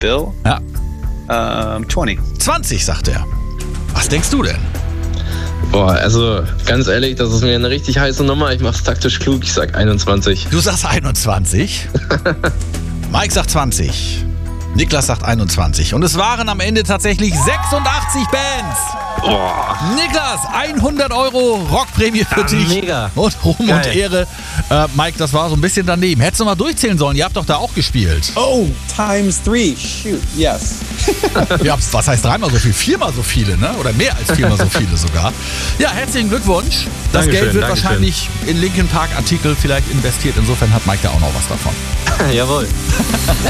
Bill? Ja. 20. 20, sagt er. Was denkst du denn? Boah, also ganz ehrlich, das ist mir eine richtig heiße Nummer. Ich mach's taktisch klug, ich sag 21. Du sagst 21. Mike sagt 20. Niklas sagt 21. Und es waren am Ende tatsächlich 86 Bands. Boah. Niklas, 100 € Rockprämie für dich. Mega. Und Ruhm Geil. und Ehre. Mike, das war so ein bisschen daneben. Hättest du mal durchzählen sollen. Ihr habt doch da auch gespielt. Oh, times 3. Shoot, yes. Ja, was heißt dreimal so viel? Viermal so viele, ne? Oder mehr als viermal so viele sogar. Ja, herzlichen Glückwunsch. Das Dankeschön, Geld wird Dankeschön. wahrscheinlich in Linkin Park Artikel vielleicht investiert. Insofern hat Mike da auch noch was davon. Jawohl.